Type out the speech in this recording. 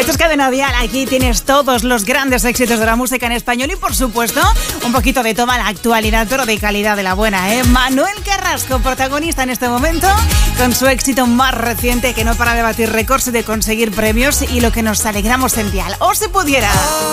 Esto es Cadena Dial, aquí tienes todos los grandes éxitos de la música en español y por supuesto un poquito de toda la actualidad, pero de calidad de la buena, ¿eh? Manuel Carrasco, protagonista en este momento, con su éxito más reciente que no para de batir récords y de conseguir premios y lo que nos alegramos en Dial. ¡O si pudiera!